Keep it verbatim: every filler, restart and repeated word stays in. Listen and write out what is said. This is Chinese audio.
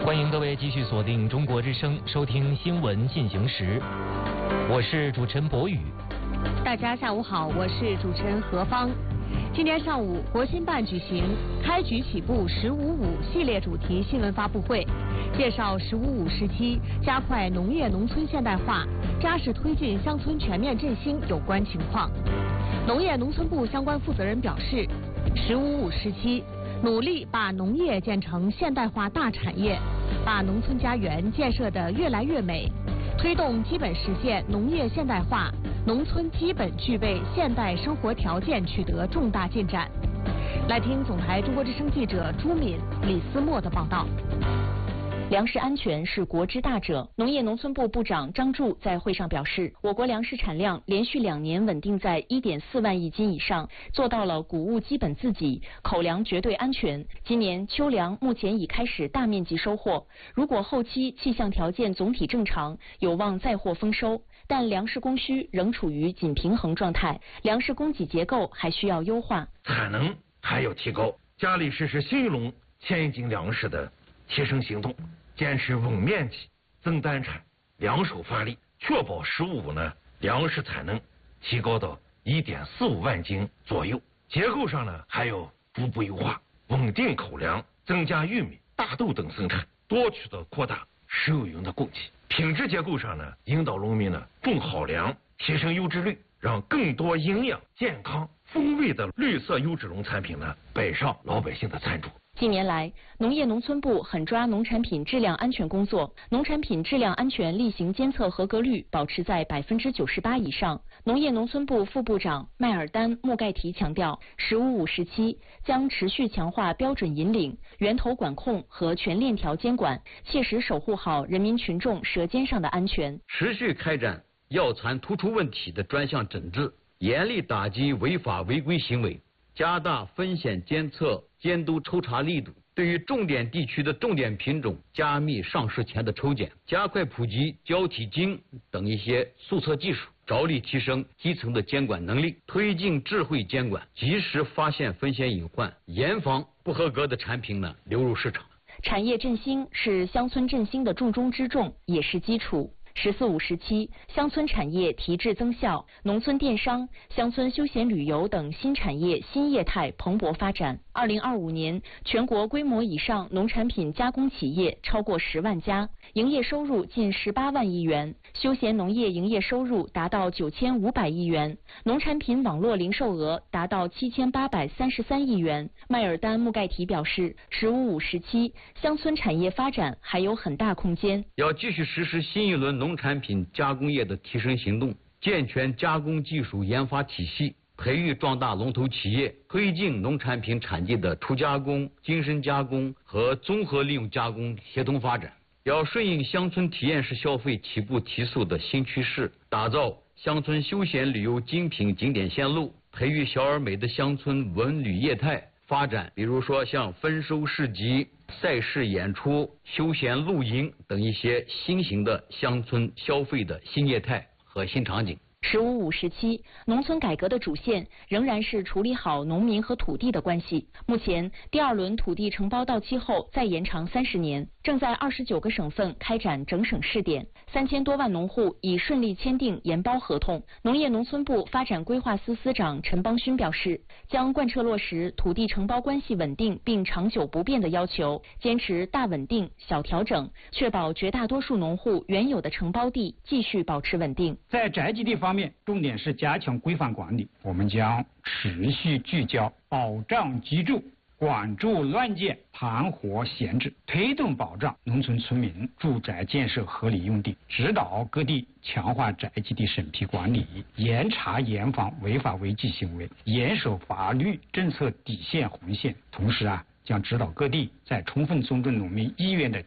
欢迎各位继续锁定中国之声，收听新闻进行时。我是主持人博宇。 大家下午好，我是主持人何芳。今天上午，国新办举行开局起步“十五五”系列主题新闻发布会，介绍“十五五”时期加快农业农村现代化、扎实推进乡村全面振兴有关情况。农业农村部相关负责人表示，“十五五”时期努力把农业建成现代化大产业，把农村家园建设得越来越美，推动基本实现农业现代化，农村基本具备现代生活条件取得重大进展。来听总台中国之声记者朱敏、李思墨的报道。 粮食安全是国之大者。农业农村部部长张柱在会上表示，我国粮食产量连续两年稳定在 一点四万亿斤以上，做到了谷物基本自给，口粮绝对安全。今年秋粮目前已开始大面积收获，如果后期气象条件总体正常，有望再获丰收。但粮食供需仍处于紧平衡状态，粮食供给结构还需要优化， 产能还要提高，加力实施新一轮千斤粮食的提升行动，坚持稳面积、增单产，两手发力，确保“十五五”呢粮食产能提高到 一点四五万斤左右。结构上呢还要逐步优化，稳定口粮，增加玉米、大豆等生产，多渠道扩大食用云的供给。品质结构上呢，引导农民呢种好粮，提升优质率，让更多营养、健康、风味的绿色优质农产品呢摆上老百姓的餐桌。 近年来，农业农村部狠抓农产品质量安全工作，农产品质量安全例行监测合格率保持在百分之九十八以上。农业农村部副部长麦尔丹·穆盖提强调，“十五五”时期将持续强化标准引领、源头管控和全链条监管，切实守护好人民群众舌尖上的安全。 持续开展药残突出问题的专项整治，严厉打击违法违规行为，加大风险监测、监督抽查力度，对于重点地区的重点品种加密上市前的抽检，加快普及胶体精等一些速测技术，着力提升基层的监管能力，推进智慧监管，及时发现风险隐患，严防不合格的产品呢流入市场。 产业振兴是乡村振兴的重中之重，也是基础。十四五时期，乡村产业提质增效，农村电商、乡村休闲旅游等新产业新业态蓬勃发展。二零二五年，全国规模以上农产品加工企业超过十万家，营业收入近十八万亿元，休闲农业营业收入达到九千五百亿元，农产品网络零售额达到七千八百三十三亿元。麦尔丹·穆盖提表示，“十五五”时期乡村产业发展还有很大空间， 要继续实施新一轮农产品加工业的提升行动，健全加工技术研发体系，培育壮大龙头企业，推进农产品产业的初加工、精深加工和综合利用加工协同发展。要顺应乡村体验式消费起步提速的新趋势，打造乡村休闲旅游精品景点线路，培育小而美的乡村文旅业态，发展比如说像丰收市集、赛事演出、休闲露营等一些新型的乡村消费的新业态和新场景。 十五五时期，农村改革的主线仍然是处理好农民和土地的关系。目前，第二轮土地承包到期后再延长三十年，正在二十九个省份开展整省试点，三千多万农户已顺利签订研包合同。农业农村部发展规划司司长陈邦勋表示，将贯彻落实土地承包关系稳定并长久不变的要求，坚持大稳定、小调整，确保绝大多数农户原有的承包地继续保持稳定。 在宅基地方面，重点是加强规范管理，我们将持续聚焦保障居住，管住乱建、盘活闲置，推动保障农村村民住宅建设合理用地，指导各地强化宅基地审批管理，严查严防违法违纪行为，严守法律政策底线红线。同时啊，将指导各地在充分尊重农民意愿的